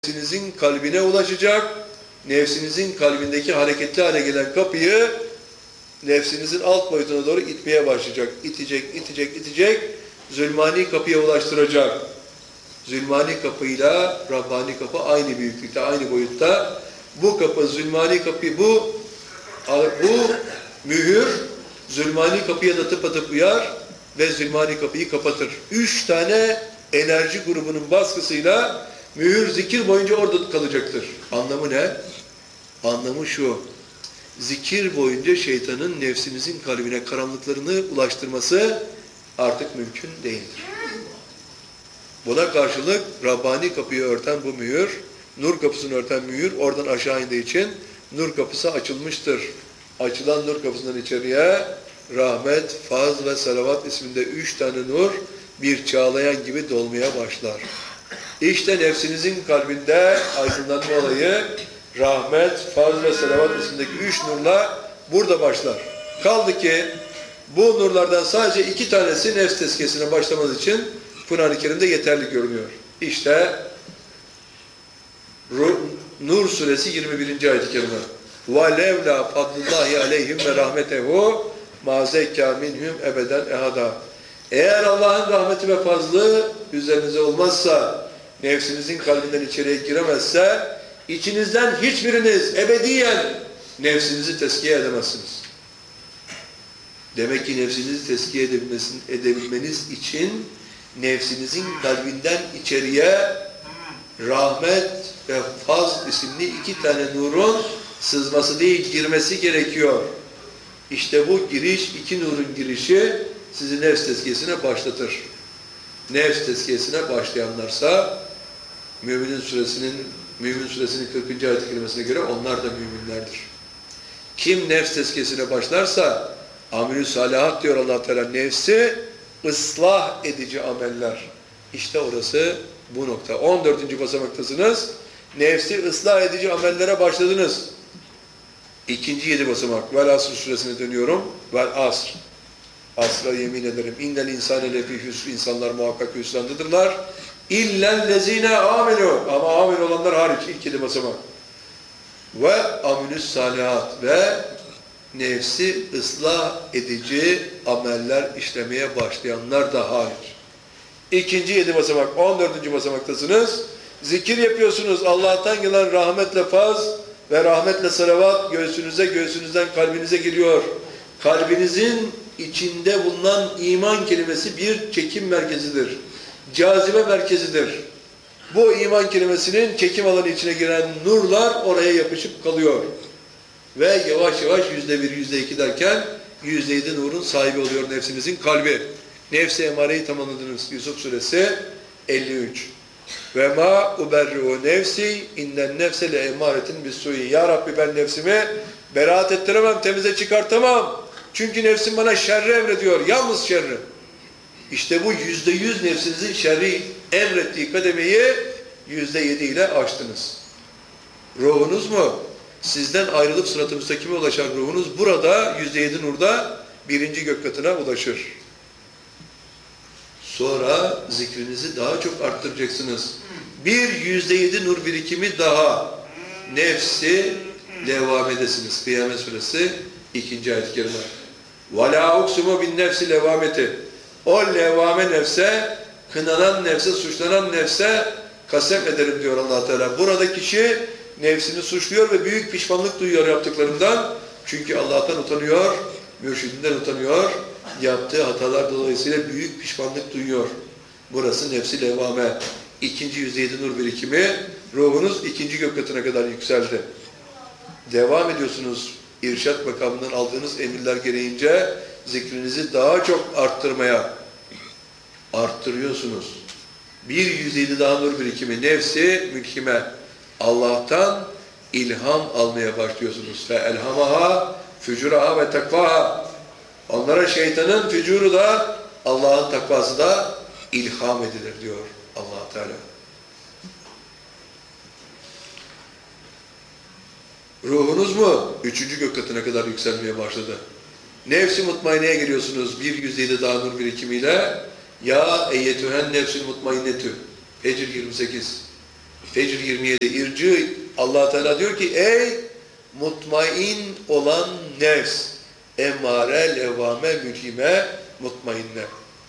nefsinizin kalbine ulaşacak, nefsinizin kalbindeki hareketli hale gelen kapıyı nefsinizin alt boyutuna doğru itmeye başlayacak. İtecek, zulmani kapıya ulaştıracak. Zulmani kapıyla Rabbani kapı aynı büyüklükte, aynı boyutta. Bu kapı, zulmani kapı, bu mühür, zulmani kapıya da tıpatıp uyar ve zulmani kapıyı kapatır. 3 tane enerji grubunun baskısıyla mühür zikir boyunca orada kalacaktır. Anlamı ne? Anlamı şu: zikir boyunca şeytanın nefsinizin kalbine karanlıklarını ulaştırması artık mümkün değildir. Buna karşılık Rabbani kapıyı örten bu mühür, nur kapısını örten mühür oradan aşağı indiği için nur kapısı açılmıştır. Açılan nur kapısından içeriye rahmet, faz ve salavat isminde 3 tane nur bir çağlayan gibi dolmaya başlar. İşte nefsinizin kalbinde aydınlanma olayı rahmet, faz ve salavat ismindeki 3 nurla burada başlar. Kaldı ki bu nurlardan sadece 2 tanesi nefs tezkiyesine başlamanız için Kur'an-ı Kerim'de yeterli görünüyor. İşte Nur suresi 21. ayet-i kerime. وَلَوْلَا فَضْلُ اللّٰهِ عَلَيْهِمْ وَرَحْمَتَهُ مَا زَكَّى مِنْهُمْ اَبَدًا اَحَدًا. Eğer Allah'ın rahmeti ve fazlı üzerinize olmazsa, nefsinizin kalbinden içeriye giremezse, içinizden hiçbiriniz ebediyen nefsinizi tezkiye edemezsiniz. Demek ki nefsinizi tezkiye edebilmeniz için nefsinizin kalbinden içeriye rahmet ve faz isimli 2 tane nurun sızması değil, girmesi gerekiyor. İşte bu giriş, 2 nurun girişi sizi nefs tezkiyesine başlatır. Nefs tezkiyesine başlayanlarsa Mümin suresinin 40. ayet-i kerimesine göre onlar da müminlerdir. Kim nefs tezkiyesine başlarsa amelü salihat diyor Allah Teala, nefsi ıslah edici ameller. İşte orası bu nokta. 14. basamaktasınız. Nefsi ıslah edici amellere başladınız. 2. 7 basamak. Vel Asr suresine dönüyorum. Vel Asr. Asra yemin ederim. İnnel insane lefî hüsr. İnsanlar muhakkak hüsrandadırlar. İllellezine amenu. Ama amin olanlar hariç. İlk 7 basamak. Ve amilüs salihat. Ve nefsi ıslah edici ameller işlemeye başlayanlar da hariç. 2. 7 basamak, 14. basamaktasınız. Zikir yapıyorsunuz. Allah'tan gelen rahmetle faz ve rahmetle salavat göğsünüzden kalbinize geliyor. Kalbinizin içinde bulunan iman kelimesi bir çekim merkezidir. Cazibe merkezidir. Bu iman kelimesinin çekim alanı içine giren nurlar oraya yapışıp kalıyor. Ve yavaş yavaş %1, %2 derken %7 nurun sahibi oluyor nefsinizin kalbi. Nefs-i emareyi tamamladınız. Yusuf suresi 53. Ve ma uberri'u nefsi innen nefse le emaretin bis-su'i. Ya Rabbi, ben nefsimi beraat ettiremem, temize çıkartamam. Çünkü nefsim bana şerri emrediyor. Yalnız şerri. İşte bu %100 nefsinizin şerri emrettiği kademeyi %7 ile aştınız. Ruhunuz mu? Sizden ayrılıp sırat-ı müstakime ulaşan ruhunuz burada %7 nurda 1. gök katına ulaşır. Sonra zikrinizi daha çok arttıracaksınız. Bir %7 nur birikimi daha. Nefsi levamedesiniz. Kıyamet suresi 2. ayet-i kerime. وَلَا اُقْسُمُ بِالنَّفْسِ levameti. O levame nefse, kınanan nefse, suçlanan nefse kasem ederim diyor Allah Teala. Burada kişi nefsini suçluyor ve büyük pişmanlık duyuyor yaptıklarından. Çünkü Allah'tan utanıyor, mürşidinden utanıyor. Yaptığı hatalar dolayısıyla büyük pişmanlık duyuyor. Burası nefsi levame. 2. %7 nur birikimi. Ruhunuz 2. gök katına kadar yükseldi. Devam ediyorsunuz. İrşad makamından aldığınız emirler gereğince zikrinizi daha çok arttırıyorsunuz. Bir %7 daha nur birikimi. Nefsi mülkime. Allah'tan ilham almaya başlıyorsunuz. Fe elhamaha fücuraha ve takvaha. Onlara şeytanın fücuru da Allah'ın takvası da ilham edilir diyor Allah Teala. Ruhunuz mu 3. gök katına kadar yükselmeye başladı? Nefs-i mutmaineye geliyorsunuz bir %7 daha nur birikimiyle. Ya eyyetühen nefsül mutmainetü. Hecr 28. Fecr 27 irci Allah Teala diyor ki ey mutmain olan nefs emmare levvame mülhime mutmainne.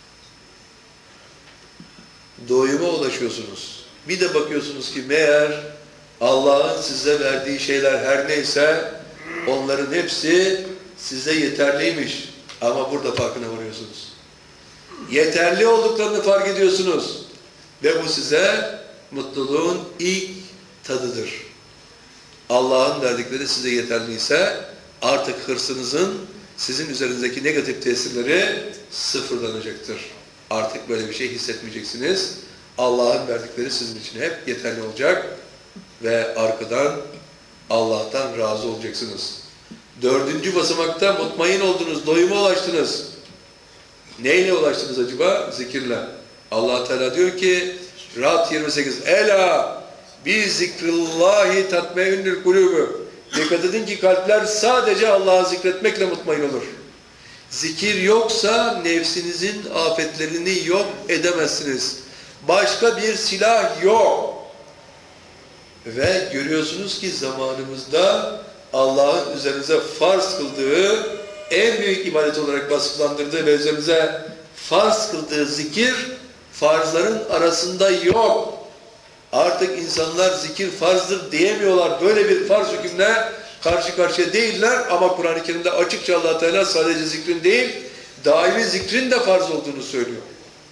Doyuma ulaşıyorsunuz. Bir de bakıyorsunuz ki meğer Allah'ın size verdiği şeyler her neyse onların hepsi size yeterliymiş. Ama burada farkına varıyorsunuz. Yeterli olduklarını fark ediyorsunuz. Ve bu size mutluluğun ilk tadıdır. Allah'ın verdikleri size yeterliyse artık hırsınızın sizin üzerinizdeki negatif tesirleri sıfırlanacaktır. Artık böyle bir şey hissetmeyeceksiniz. Allah'ın verdikleri sizin için hep yeterli olacak ve arkadan Allah'tan razı olacaksınız. 4. basamakta mutmain oldunuz, doyuma ulaştınız. Neyle ulaştınız acaba? Zikirle. Allah Teala diyor ki Ra'd 28 Ela bi zikrillahi tatmainnül kulûbü. Dikkat edin ki kalpler sadece Allah'ı zikretmekle mutmain olur. Zikir yoksa nefsinizin afetlerini yok edemezsiniz. Başka bir silah yok. Ve görüyorsunuz ki zamanımızda Allah'ın üzerinize farz kıldığı, en büyük ibadet olarak vasıflandırdığı ve üzerinize farz kıldığı zikir, farzların arasında yok. Artık insanlar zikir farzdır diyemiyorlar. Böyle bir farz hükümle karşı karşıya değiller ama Kur'an-ı Kerim'de açıkça Allah Teala sadece zikrin değil, daimi zikrin de farz olduğunu söylüyor.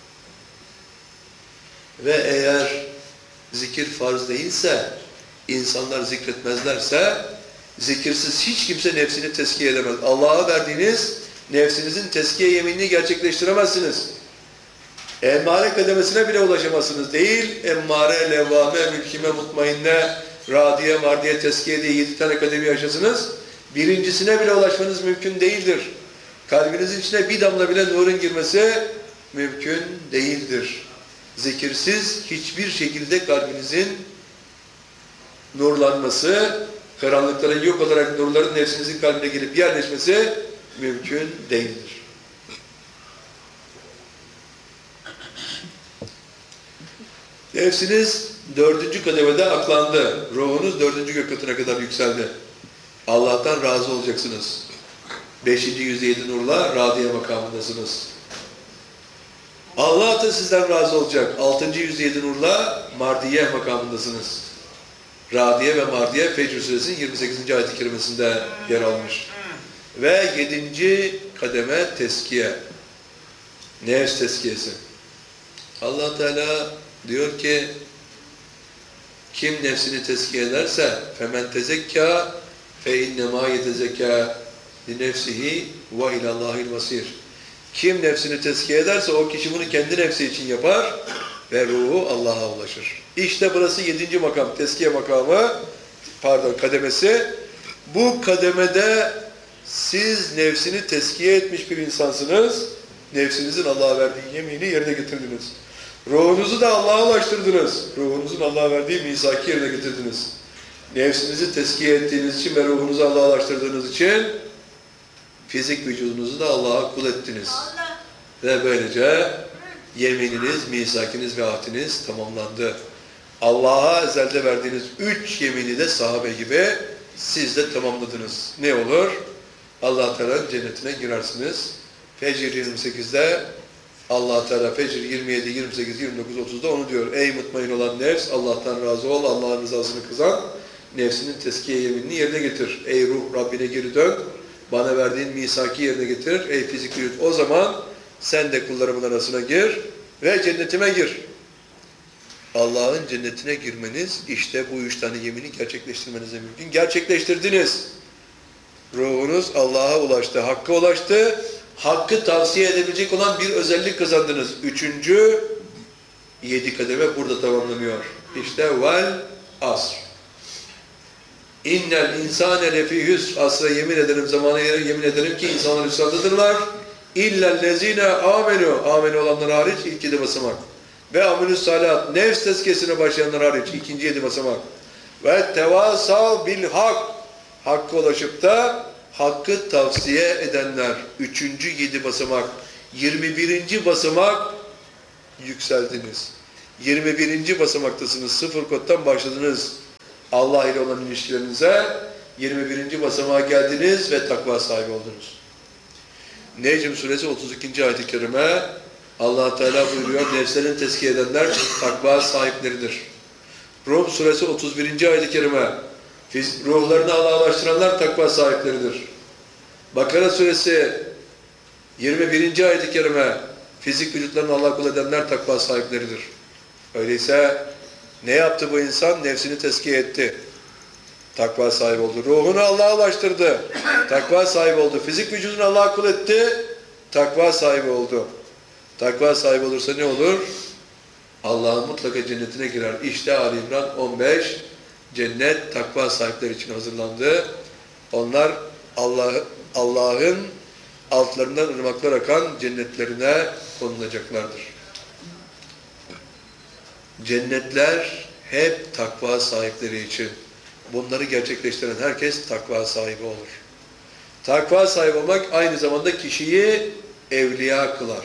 Ve eğer zikir farz değilse, insanlar zikretmezlerse, zikirsiz hiç kimse nefsini tezkiye edemez. Allah'a verdiğiniz nefsinizin tezkiye yeminini gerçekleştiremezsiniz. Emmare kademesine bile ulaşamazsınız. Değil, emmare, levvame, mülkime, mutmainne, radiye, mardiye, tezkiye diye 7 tane kademi yaşasınız. Birincisine bile ulaşmanız mümkün değildir. Kalbinizin içine bir damla bile nurun girmesi mümkün değildir. Zikirsiz hiçbir şekilde kalbinizin nurlanması, karanlıkların yok olarak nurların nefsinizin kalbine gelip yerleşmesi mümkün değildir. Nefsiniz 4. kademede aklandı. Ruhunuz 4. gök katına kadar yükseldi. Allah'tan razı olacaksınız. 5. yüzde nurla radiye makamındasınız. Allah da sizden razı olacak. 6. yüzde nurla mardiye makamındasınız. Radiye ve mardiye Fecr Suresinin 28. ayet-i kerimesinde yer almış. Ve 7. kademe teskiye. Nefs teskiyesi. Allah Teala diyor ki kim nefsini tezkiye ederse femen tezekka fe innema yetezekka li nefsihi ve ilallahil masir. Kim nefsini tezkiye ederse o kişi bunu kendi nefsi için yapar ve ruhu Allah'a ulaşır. İşte burası 7. makam, tezkiye makamı, kademesi. Bu kademede siz nefsini tezkiye etmiş bir insansınız. Nefsinizin Allah'a verdiği yemini yerine getirdiniz. Ruhunuzu da Allah'a ulaştırdınız. Ruhunuzun Allah'a verdiği misaki yerine getirdiniz. Nefsinizi tezkiye ettiğiniz için ve ruhunuzu Allah'a ulaştırdığınız için fizik vücudunuzu da Allah'a kul ettiniz. Ve böylece yemininiz, misakiniz ve ahdiniz tamamlandı. Allah'a ezelde verdiğiniz 3 yemini de sahabe gibi siz de tamamladınız. Ne olur? Allah Teala'nın cennetine girersiniz. Fecr 28'de Allah Teala Fecr 27, 28, 29, 30'da onu diyor. Ey mutmain olan nefs, Allah'tan razı ol, Allah'ın rızasını kazan, nefsinin teskiye yeminini yerine getir. Ey ruh, Rabbine geri dön, bana verdiğin misaki yerine getir. Ey fizik vücut, o zaman sen de kullarımın arasına gir ve cennetime gir. Allah'ın cennetine girmeniz, işte bu 3 tane yemini gerçekleştirmenize mümkün. Gerçekleştirdiniz. Ruhunuz Allah'a ulaştı, Hakk'a ulaştı. Hakkı tavsiye edebilecek olan bir özellik kazandınız. 3. 7 kademe burada tamamlanıyor. İşte vel asr. İnnel insane lefî hüsr. Asra yemin ederim, zamana yemin ederim ki insanlar hüsrandadırlar. İllellezîne âmenû. Âmenû olanlar hariç ilk 7 basamak. Ve amelüs salat. Nefs tezkiyesine başlayanlar hariç ikinci 7 basamak. Ve tevâsav bil hak. Hakk'a ulaşıp da hakkı tavsiye edenler. 3. 7 basamak. 21. basamak yükseldiniz. 21. basamaktasınız. Sıfır koddan başladınız. Allah ile olan ilişkilerinize 21. basamağa geldiniz ve takva sahibi oldunuz. Necm suresi 32. ayet-i kerime Allah Teala buyuruyor, nefslerini tezkiye edenler takva sahipleridir. Rum suresi 31. ayet-i kerime ruhlarını Allah'laştıranlar takva sahipleridir. Bakara suresi 21. ayet-i kerime fizik vücutlarını Allah'a kul edenler takva sahipleridir. Öyleyse ne yaptı bu insan? Nefsini tezkiye etti. Takva sahibi oldu. Ruhunu Allah'a ulaştırdı. Takva sahibi oldu. Fizik vücudunu Allah'a kul etti. Takva sahibi oldu. Takva sahibi olursa ne olur? Allah'ın mutlaka cennetine girer. İşte Ali İmran 15. Cennet takva sahipleri için hazırlandı. Onlar Allah'ın altlarından ırmaklar akan cennetlerine konulacaklardır. Cennetler hep takva sahipleri için. Bunları gerçekleştiren herkes takva sahibi olur. Takva sahibi olmak aynı zamanda kişiyi evliya kılar.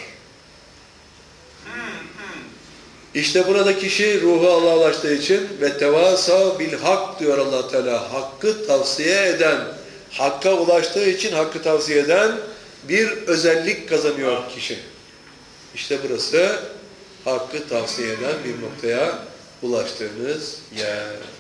İşte burada kişi ruhu Allah'a ulaştığı için ve tevasav bil hak diyor Allah Teala. Hakkı tavsiye eden, hakka ulaştığı için hakkı tavsiye eden bir özellik kazanıyor kişi. İşte burası hakkı tavsiye eden bir noktaya ulaştığınız yer.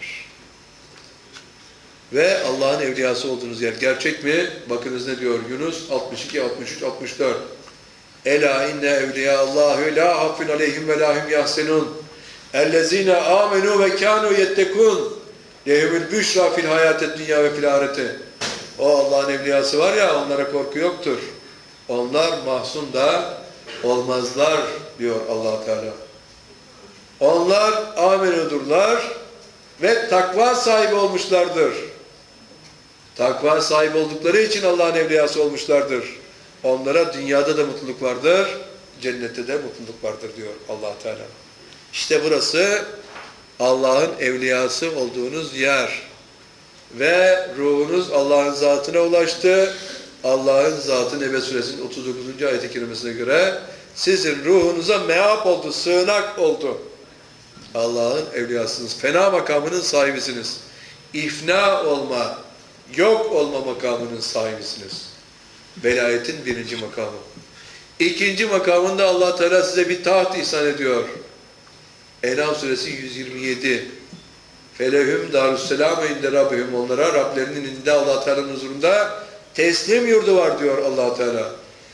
Ve Allah'ın evliyası olduğunuz yer. Gerçek mi? Bakınız ne diyor Yunus 62, 63, 64. Ela inne evliyallahü la hafin aleyhim ve lahum yahsenun. Ellezine amenu ve kanu yettekun. Lehumul büşra fil hayatet dünya ve fil ahirete. O Allah'ın evliyası var ya, onlara korku yoktur. Onlar mahzun da olmazlar diyor Allah Teala. Onlar amenudurlar ve takva sahibi olmuşlardır. Takva sahibi oldukları için Allah'ın evliyası olmuşlardır. Onlara dünyada da mutluluk vardır, cennette de mutluluk vardır diyor Allah Teala. İşte burası Allah'ın evliyası olduğunuz yer. Ve ruhunuz Allah'ın zatına ulaştı. Allah'ın zatı Nebe suresinin 39. ayet-i kerimesine göre sizin ruhunuza meap oldu, sığınak oldu. Allah'ın evliyasınız. Fena makamının sahibisiniz. İfna olma, yok olma makamının sahibisiniz. Velayetin birinci makamı. İkinci makamında Allah Teala size bir taht ihsan ediyor. En'am suresi 127. Felehum darusselame inde rabbihim. Onlara Rablerinin indinde Allah Teala'nın huzurunda teslim yurdu var diyor Allah Teala.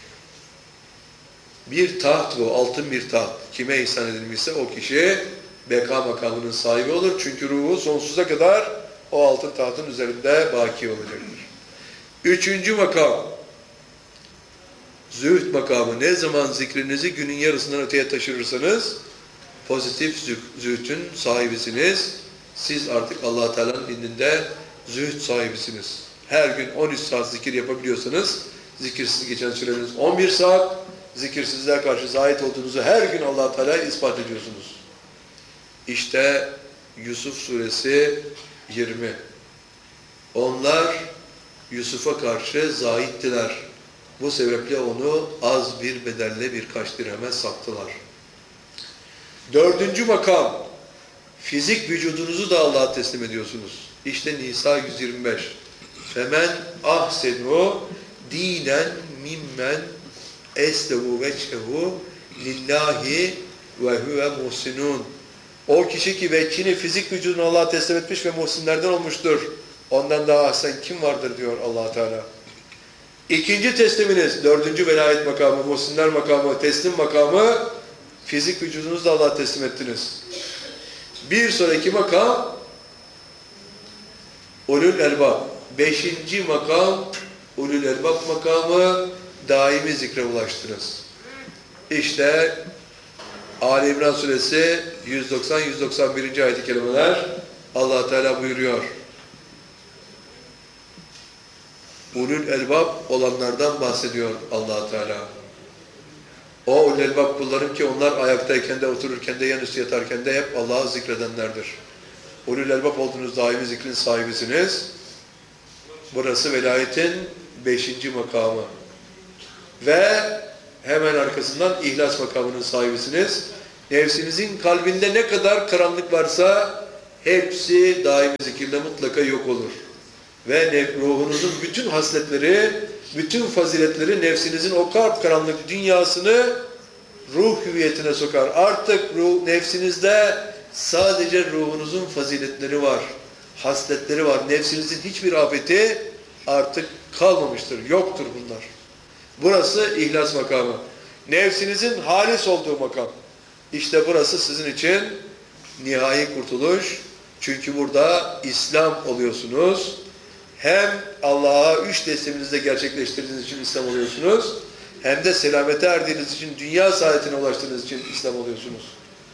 Bir taht bu, altın bir taht. Kime ihsan edilmişse o kişi beka makamının sahibi olur. Çünkü ruhu sonsuza kadar o altın tahtın üzerinde baki olacaktır. Üçüncü makam, zühd makamı. Ne zaman zikrinizi günün yarısından öteye taşırırsanız pozitif zühdün sahibisiniz. Siz artık Allah Teala'nın indinde zühd sahibisiniz. Her gün 13 saat zikir yapabiliyorsanız zikirsiz geçen süreniz 11 saat. Zikirsizliğe karşı zahit olduğunuzu her gün Allah Teala'ya ispat ediyorsunuz. İşte Yusuf suresi 20. Onlar Yusuf'a karşı zahittiler. Bu sebeple onu az bir bedelle birkaç dirheme sattılar. Dördüncü makam, fizik vücudunuzu da Allah'a teslim ediyorsunuz. İşte Nisa 125. Femen ahsenu dinen mimmen eslehu vechehu lillahi ve huve muhsinun. O kişi ki veçhini fizik vücudunu Allah'a teslim etmiş ve muhsinlerden olmuştur. Ondan daha ahsen kim vardır diyor Allah Teala. İkinci tesliminiz, dördüncü velayet makamı, muhsinler makamı, teslim makamı, fizik vücudunuzu da Allah'a teslim ettiniz. Bir sonraki makam, ulul elbab. Beşinci makam, ulul elbab makamı, daimi zikre ulaştınız. İşte Ali İmran suresi 190-191. ayet-i kerimeler Allah Teala buyuruyor. Ulul elbab olanlardan bahsediyor Allah Teala. O ulul elbab kullarım ki onlar ayaktayken de, otururken de, yanüstü yatarken de hep Allah'ı zikredenlerdir. Ulul elbab olduğunuz daimi zikrin sahibisiniz. Burası velayetin 5. makamı. Ve hemen arkasından ihlas makamının sahibisiniz. Nefsinizin kalbinde ne kadar karanlık varsa hepsi daimi zikirle mutlaka yok olur. Ve ruhunuzun bütün hasletleri, bütün faziletleri nefsinizin o karanlık dünyasını ruh hüviyetine sokar. Artık nefsinizde sadece ruhunuzun faziletleri var, hasletleri var. Nefsinizin hiçbir afeti artık kalmamıştır, yoktur bunlar. Burası ihlas makamı. Nefsinizin halis olduğu makam. İşte burası sizin için nihai kurtuluş. Çünkü burada İslam oluyorsunuz. Hem Allah'a 3 tesliminizde gerçekleştirdiğiniz için İslam oluyorsunuz. Hem de selamete erdiğiniz için, dünya saadetine ulaştığınız için İslam oluyorsunuz.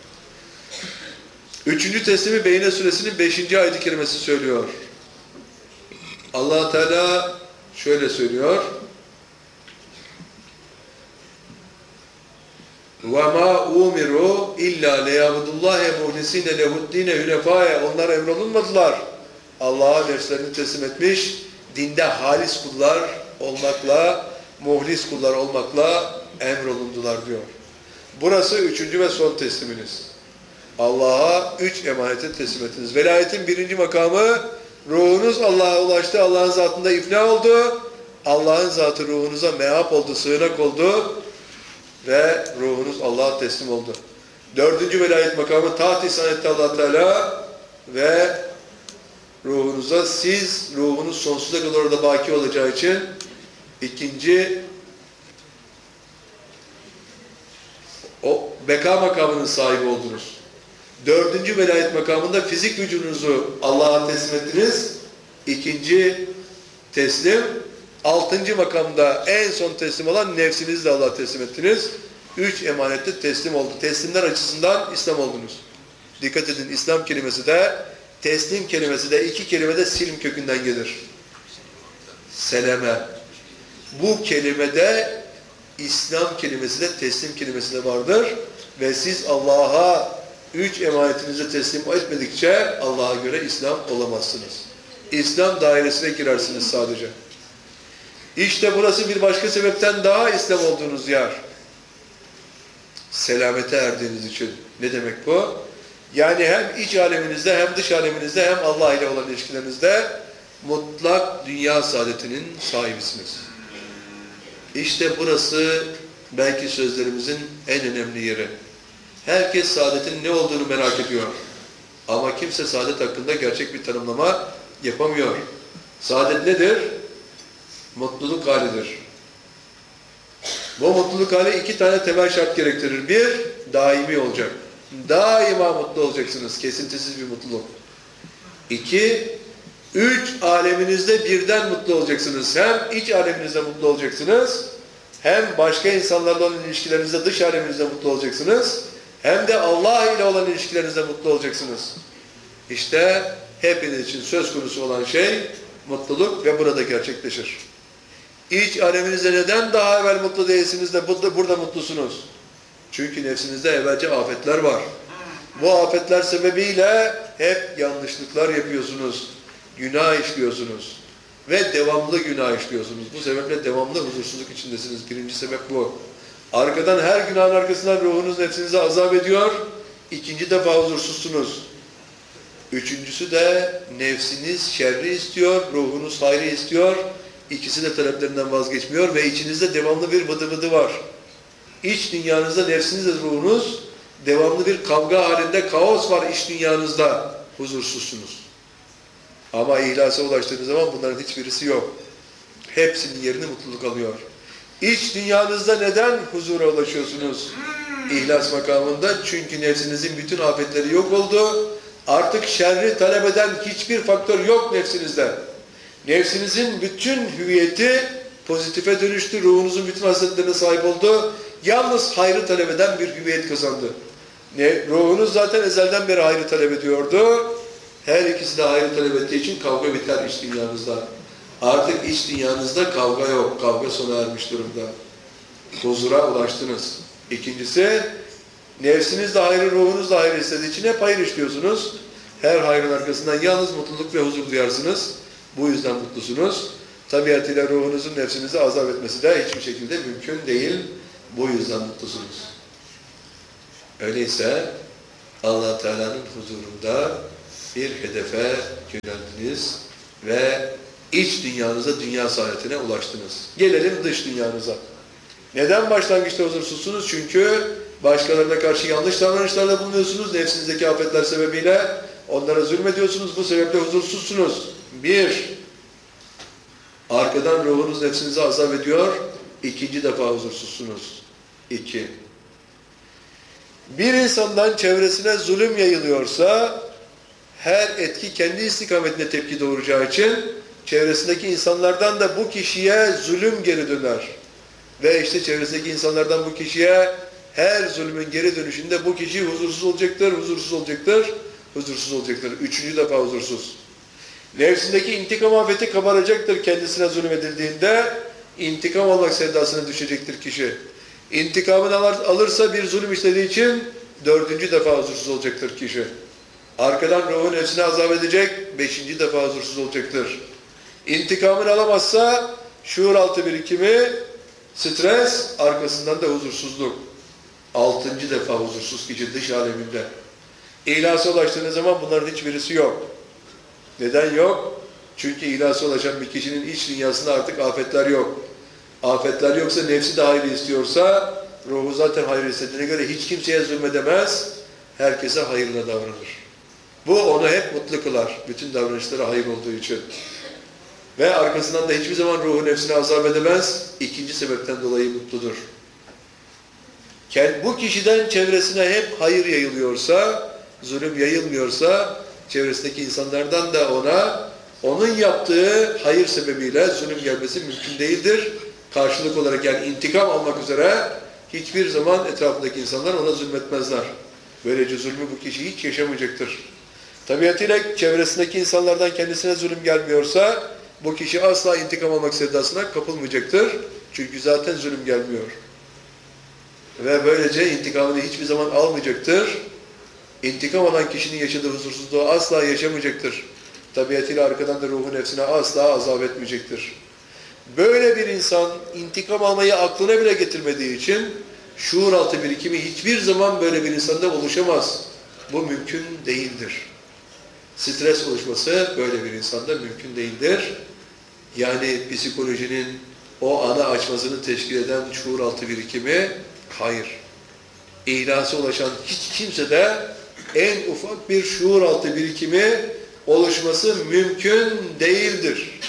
3. teslimi Beyne suresinin 5. ayet-i kerimesi söylüyor. Allah Teala şöyle söylüyor. وَمَا اُمِرُوا اِلَّا لَيَعْبُدُ اللّٰهَ مُخْلِصِينَ لَهُ الدِّينَ hünefâye. Onlar emrolunmadılar. Allah'a nefslerini teslim etmiş, dinde halis kullar olmakla, muhlis kullar olmakla emrolundular diyor. Burası 3. ve son tesliminiz. Allah'a 3 emanete teslim ettiniz. Velayetin 1. makamı, ruhunuz Allah'a ulaştı, Allah'ın zatında ifna oldu, Allah'ın zatı ruhunuza mehap oldu, sığınak oldu ve ruhunuz Allah'a teslim oldu. 4. velayet makamı, taht ihsan etti Allah Teala ve ruhunuza, ruhunuz sonsuza kadar orada baki olacağı için 2. o beka makamının sahibi oldunuz. 4. velayet makamında fizik vücudunuzu Allah'a teslim ettiniz. 2. teslim. 6. makamda en son teslim olan nefsinizi de Allah'a teslim ettiniz. 3 emanette teslim oldu. Teslimler açısından İslam oldunuz. Dikkat edin, İslam kelimesi de, teslim kelimesi de, 2 kelime de silm kökünden gelir. Seleme. Bu kelimede İslam kelimesi de, teslim kelimesi de vardır. Ve siz Allah'a 3 emanetinizi teslim etmedikçe Allah'a göre İslam olamazsınız. İslam dairesine girersiniz sadece. İşte burası bir başka sebepten daha İslam olduğunuz yer. Selamete erdiğiniz için. Ne demek bu? Yani hem iç aleminizde hem dış aleminizde hem Allah ile olan ilişkilerinizde mutlak dünya saadetinin sahibisiniz. İşte burası belki sözlerimizin en önemli yeri. Herkes saadetin ne olduğunu merak ediyor. Ama kimse saadet hakkında gerçek bir tanımlama yapamıyor. Saadet nedir? Mutluluk halidir. Bu mutluluk hali 2 tane temel şart gerektirir. 1, daimi olacak. Daima mutlu olacaksınız. Kesintisiz bir mutluluk. 2, 3 aleminizde birden mutlu olacaksınız. Hem iç aleminizde mutlu olacaksınız, hem başka insanlarla olan ilişkilerinizde, dış aleminizde mutlu olacaksınız, hem de Allah ile olan ilişkilerinizde mutlu olacaksınız. İşte hepiniz için söz konusu olan şey mutluluk ve burada gerçekleşir. İç aleminizde neden daha evvel mutlu değilsiniz de burada mutlusunuz? Çünkü nefsinizde evvelce afetler var. Bu afetler sebebiyle hep yanlışlıklar yapıyorsunuz. Günah işliyorsunuz. Ve devamlı günah işliyorsunuz. Bu sebeple devamlı huzursuzluk içindesiniz. 1. sebep bu. Arkadan her günahın arkasından ruhunuz nefsinize azap ediyor. 2. defa huzursuzsunuz. 3.'sü de nefsiniz şerri istiyor, ruhunuz hayrı istiyor. İkisi de taleplerinden vazgeçmiyor ve içinizde devamlı bir vıdı vıdı var. İç dünyanızda nefsiniz ve ruhunuz devamlı bir kavga halinde, kaos var iç dünyanızda. Huzursuzsunuz. Ama ihlasa ulaştığınız zaman bunların hiçbirisi yok. Hepsinin yerini mutluluk alıyor. İç dünyanızda neden huzura ulaşıyorsunuz? İhlas makamında, çünkü nefsinizin bütün afetleri yok oldu. Artık şerri talep eden hiçbir faktör yok nefsinizde. Nefsinizin bütün hüviyeti pozitife dönüştü. Ruhunuzun bütün hasletlerine sahip oldu. Yalnız hayrı talep eden bir hüviyet kazandı. Ruhunuz zaten ezelden beri hayrı talep ediyordu. Her ikisi de hayrı talep ettiği için kavga biter iç dünyanızda. Artık iç dünyanızda kavga yok. Kavga sona ermiş durumda. Huzura ulaştınız. İkincisi, nefsiniz de hayrı, ruhunuz da hayrı istediği için hep hayır işliyorsunuz. Her hayrın arkasından yalnız mutluluk ve huzur duyarsınız. Bu yüzden mutlusunuz. Tabiatıyla ruhunuzun nefsinize azap etmesi de hiçbir şekilde mümkün değil. Bu yüzden mutlusunuz. Öyleyse Allah Teala'nın huzurunda bir hedefe yöneldiniz ve iç dünyanıza, dünya saadetine ulaştınız. Gelelim dış dünyanıza. Neden başlangıçta huzursuzsunuz? Çünkü başkalarına karşı yanlış davranışlarda bulunuyorsunuz. Nefsinizdeki afetler sebebiyle onlara zulmediyorsunuz. Bu sebeple huzursuzsunuz. Bir, arkadan ruhunuz nefsinizi azap ediyor. İkinci defa huzursuzsunuz. İki, bir insandan çevresine zulüm yayılıyorsa her etki kendi istikametine tepki doğuracağı için çevresindeki insanlardan da bu kişiye zulüm geri döner. Ve işte çevresindeki insanlardan bu kişiye her zulmün geri dönüşünde bu kişi huzursuz olacaktır, huzursuz olacaktır, huzursuz olacaktır. Üçüncü defa huzursuz. Nefsindeki intikam afeti kabaracaktır kendisine zulmedildiğinde. İntikam almak sevdasına düşecektir kişi. İntikamını alırsa bir zulüm işlediği için dördüncü defa huzursuz olacaktır kişi. Arkadan ruhun nefsine azap edecek, beşinci defa huzursuz olacaktır. İntikamını alamazsa şuur altı birikimi, stres, arkasından da huzursuzluk. Altıncı defa huzursuz kişi dış aleminde. İhlasa ulaştığınız zaman bunların hiçbirisi yok. Neden yok? Çünkü ihlasa ulaşan bir kişinin iç dünyasında artık afetler yok. Afetler yoksa, nefsi de hayır istiyorsa, ruhu zaten hayır istediğine göre hiç kimseye zulmedemez, herkese hayırla davranır. Bu onu hep mutlu kılar, bütün davranışları hayır olduğu için. Ve arkasından da hiçbir zaman ruhu nefsine azap edemez, ikinci sebepten dolayı mutludur. Bu kişiden çevresine hep hayır yayılıyorsa, zulüm yayılmıyorsa, çevresindeki insanlardan da onun yaptığı hayır sebebiyle zulüm gelmesi mümkün değildir. Karşılık olarak, yani intikam almak üzere hiçbir zaman etrafındaki insanlar ona zulmetmezler. Böylece zulmü bu kişi hiç yaşamayacaktır. Tabiatıyla çevresindeki insanlardan kendisine zulüm gelmiyorsa bu kişi asla intikam almak sevdasına kapılmayacaktır. Çünkü zaten zulüm gelmiyor. Ve böylece intikamını hiçbir zaman almayacaktır. İntikam alan kişinin yaşadığı huzursuzluğu asla yaşamayacaktır. Tabiatıyla arkadan da ruhu nefsine asla azap etmeyecektir. Böyle bir insan intikam almayı aklına bile getirmediği için şuur altı birikimi hiçbir zaman böyle bir insanda oluşamaz. Bu mümkün değildir. Stres oluşması böyle bir insanda mümkün değildir. Yani psikolojinin o ana açmasını teşkil eden şuur altı birikimi hayır. İhlasa ulaşan hiç kimsede en ufak bir şuur altı birikimi oluşması mümkün değildir.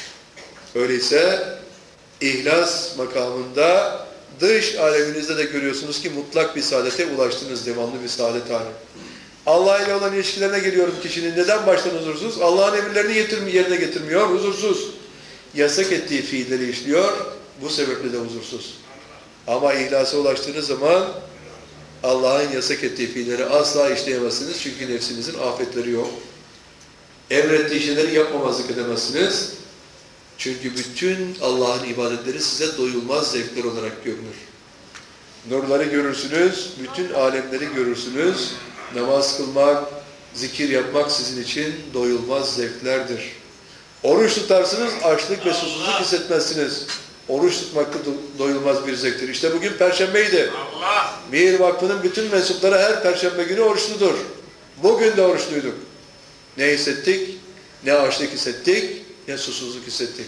Öyleyse ihlas makamında dış aleminizde de görüyorsunuz ki mutlak bir saadete ulaştınız, devamlı bir saadet hali. Allah ile olan ilişkilerine geliyorum kişinin. Neden baştan huzursuz? Allah'ın emirlerini yerine getirmiyor, huzursuz. Yasak ettiği fiilleri işliyor, bu sebeple de huzursuz. Ama ihlasa ulaştığınız zaman Allah'ın yasak ettiği fiilleri asla işleyemezsiniz. Çünkü nefsinizin afetleri yok. Emrettiği şeyleri yapmamazlık edemezsiniz. Çünkü bütün Allah'ın ibadetleri size doyulmaz zevkler olarak görünür. Nurları görürsünüz, bütün alemleri görürsünüz. Namaz kılmak, zikir yapmak sizin için doyulmaz zevklerdir. Oruç tutarsınız, açlık ve susuzluk hissetmezsiniz. Oruç tutmak da doyulmaz bir zevktir. İşte bugün Perşembeydi. Mihir Vakfı'nın bütün mensupları her Perşembe günü oruçludur. Bugün de oruçluyduk. Ne hissettik? Ne açlık hissettik, ne susuzluk hissettik.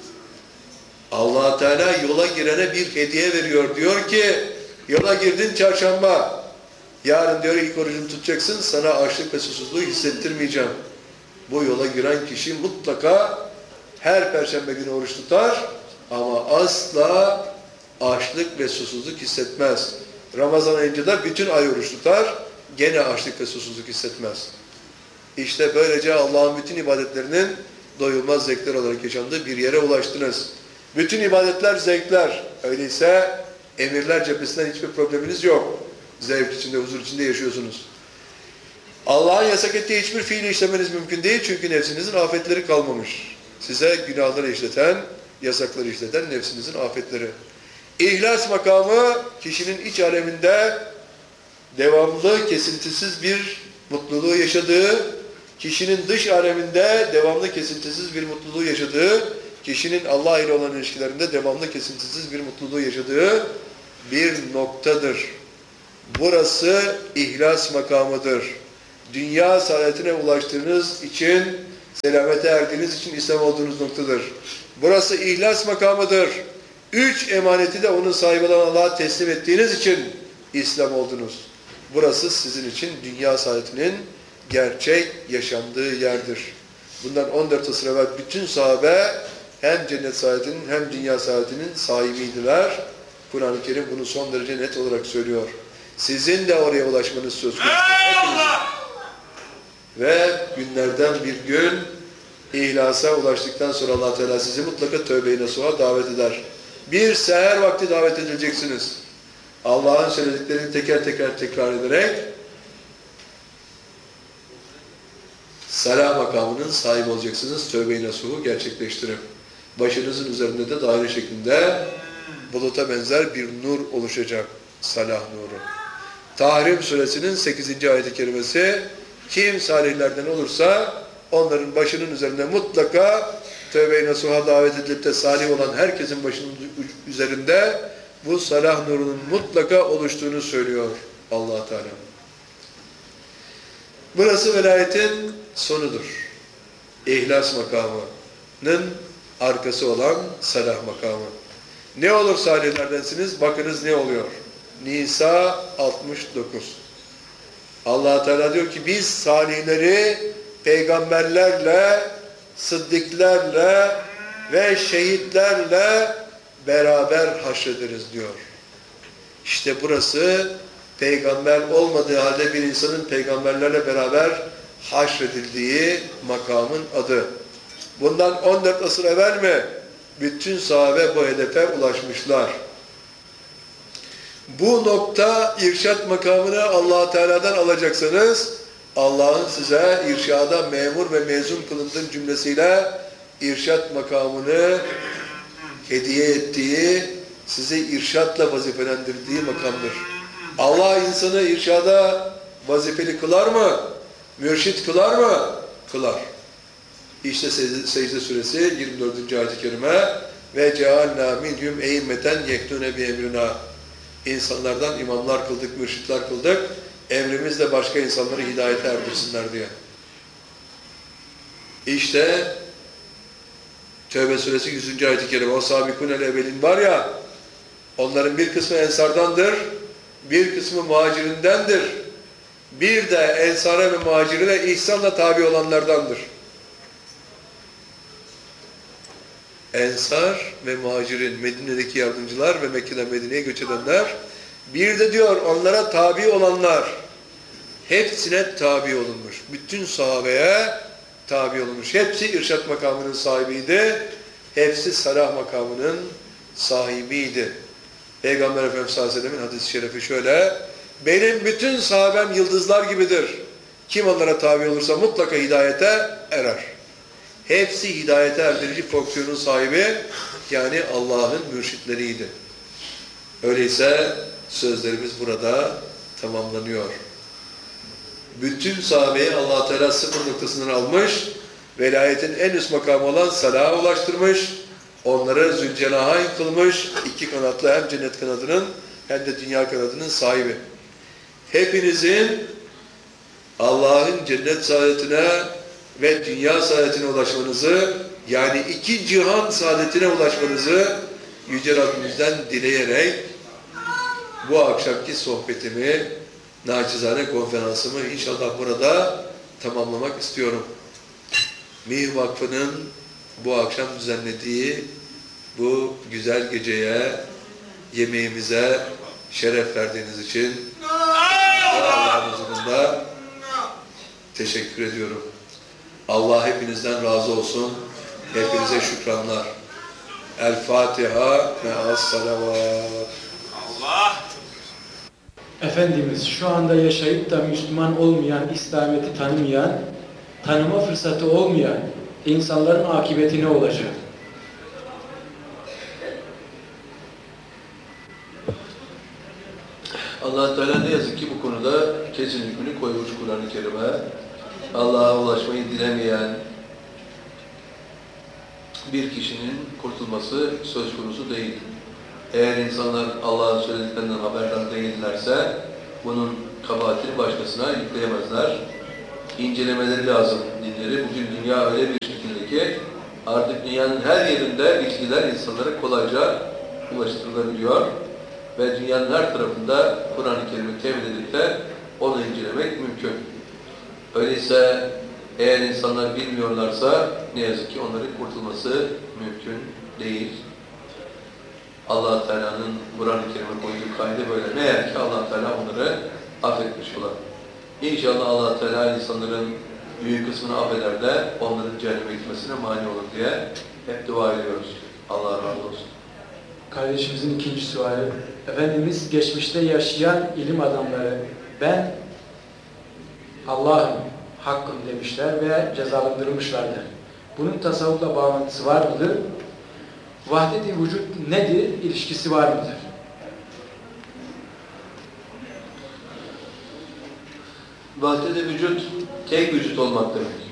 Allah Teala yola girene bir hediye veriyor. Diyor ki, yola girdin çarşamba. Yarın diyor ilk orucunu tutacaksın, sana açlık ve susuzluğu hissettirmeyeceğim. Bu yola giren kişi mutlaka her Perşembe günü oruç tutar ama asla açlık ve susuzluk hissetmez. Ramazan ayında da bütün ay oruç tutar, gene açlık ve susuzluk hissetmez. İşte böylece Allah'ın bütün ibadetlerinin doyulmaz zevkler olarak yaşandığı bir yere ulaştınız. Bütün ibadetler zevkler. Öyleyse emirler cephesinden hiçbir probleminiz yok. Zevk içinde, huzur içinde yaşıyorsunuz. Allah'ın yasak ettiği hiçbir fiili işlemeniz mümkün değil. Çünkü nefsinizin afetleri kalmamış. Size günahları işleten, yasakları işleten nefsinizin afetleri. İhlas makamı kişinin iç aleminde devamlı, kesintisiz bir mutluluğu yaşadığı, kişinin dış aleminde devamlı, kesintisiz bir mutluluğu yaşadığı, kişinin Allah ile olan ilişkilerinde devamlı, kesintisiz bir mutluluğu yaşadığı bir noktadır. Burası ihlas makamıdır. Dünya saadetine ulaştığınız için, selamete erdiğiniz için İslam olduğunuz noktadır. Burası ihlas makamıdır. 3 emaneti de onun sahibi olan Allah'a teslim ettiğiniz için İslam oldunuz. Burası sizin için dünya saadetinin gerçek yaşandığı yerdir. Bundan 14 asır evvel bütün sahabe hem cennet saadetinin hem dünya saadetinin sahibiydiler. Kur'an-ı Kerim bunu son derece net olarak söylüyor. Sizin de oraya ulaşmanız söz konusu. Ve günlerden bir gün ihlasa ulaştıktan sonra Allah Teala sizi mutlaka tövbe-i nasuha davet eder. Bir seher vakti davet edileceksiniz. Allah'ın söylediklerini teker teker tekrar ederek salah makamının sahibi olacaksınız. Tövbe-i nasuhu gerçekleştirip başınızın üzerinde de daire şeklinde buluta benzer bir nur oluşacak. Salah nuru. Tahrim suresinin 8. ayet-i kerimesi, kim salihlerden olursa onların başının üzerinde mutlaka tövbe-i nasuha davet edilip de salih olan herkesin başının üzerinde bu salah nurunun mutlaka oluştuğunu söylüyor Allah Teala. Burası velayetin sonudur. İhlas makamının arkası olan salah makamı. Ne olur salihlerdensiniz? Bakınız ne oluyor? Nisa 69. Allah Teala diyor ki biz salihleri peygamberlerle, sıddıklarla ve şehitlerle beraber haşrederiz diyor. İşte burası peygamber olmadığı halde bir insanın peygamberlerle beraber haşredildiği makamın adı. Bundan 14 asır evvel mi? Bütün sahabe bu hedefe ulaşmışlar. Bu nokta irşat makamını Allah Teala'dan alacaksanız, Allah'ın size irşada memur ve mezun kılındığın cümlesiyle irşat makamını hediye ettiği, sizi irşatla vazifelendirdiği makamdır. Allah insanı irşada vazifeli kılar mı? Mürşit kılar mı? Kılar. İşte Secde Suresi 24. ayet-i kerime ve cealna minhum e'immeten yehdune bi emrina. İnsanlardan imamlar kıldık, mürşitler kıldık. Emrimizle başka insanları hidayete erdirsinler diye. İşte Tevbe Suresi 100. ayet-i kerime. O sabikunel evvelin var ya, onların bir kısmı ensardandır, bir kısmı muhacirindendir. Bir de ensara ve muhacirine ihsanla tabi olanlardandır. Ensar ve muhacirin, Medine'deki yardımcılar ve Mekke'den Medine'ye göç edenler, bir de diyor onlara tabi olanlar, hepsine tabi olunmuş. Bütün sahabeye tabi olunmuş. Hepsi irşat makamının sahibiydi. Hepsi salah makamının sahibiydi. Peygamber Efendimiz sallallahu aleyhi ve sellem'in hadis-i şerifi şöyle: benim bütün sahabem yıldızlar gibidir. Kim onlara tabi olursa mutlaka hidayete erer. Hepsi hidayete erdirici fonksiyonun sahibi, yani Allah'ın mürşitleriydi. Öyleyse sözlerimiz burada tamamlanıyor. Bütün sahabeyi Allah Teala sıfır noktasından almış, velayetin en üst makamı olan salaha ulaştırmış, onları Zülcenahayn kılmış, iki kanatlı hem cennet kanadının hem de dünya kanadının sahibi. Hepinizin Allah'ın cennet saadetine ve dünya saadetine ulaşmanızı, yani iki cihan saadetine ulaşmanızı Yüce Rabbimizden dileyerek bu akşamki sohbetimi, naçizane konferansımı inşallah burada tamamlamak istiyorum. Mih Vakfı'nın bu akşam düzenlediği bu güzel geceye, yemeğimize şeref verdiğiniz için Allah'ın huzurunda teşekkür ediyorum. Allah hepinizden razı olsun. Hepinize şükranlar. El Fatiha me'as salavat. Allah. Efendimiz şu anda yaşayıp da Müslüman olmayan, İslamiyet'i tanımayan, tanıma fırsatı olmayan insanların akıbeti ne olacak? Allah Teala ne yazık ki bu konuda kesin hükmünü koymuş Kur'an-ı Kerim'e. Allah'a ulaşmayı dilemeyen bir kişinin kurtulması söz konusu değil. Eğer insanlar Allah'ın söylediklerinden haberdar değillerse bunun kabahatini başkasına yükleyemezler. İncelemeleri lazım dinleri. Bugün dünya öyle bir şekilde ki artık dünyanın her yerinde bilgiler insanlara kolayca ulaştırılabiliyor. Ve dünyanın her tarafında Kur'an-ı Kerim'i temin edip de onu incelemek mümkün. Öyleyse eğer insanlar bilmiyorlarsa ne yazık ki onların kurtulması mümkün değil. Allah Teala'nın Kur'an-ı Kerim'e koyduğu kaydı böyle. Ne yer ki Allah Teala onları affetmiş olan. İnşallah Allah Teala insanların büyük kısmını affeder de onların cehenneme gitmesine mani olur diye hep dua ediyoruz. Allah razı olsun. Kardeşimizin ikinci suali. Efendimiz geçmişte yaşayan ilim adamları ben Allah'ım, hakkım demişler ve cezalandırılmışlardır. Bunun tasavvufla bağlantısı var mıdır? Vahdet-i vücut nedir? İlişkisi var mıdır? Vahdet-i vücut, tek vücut olmak demek.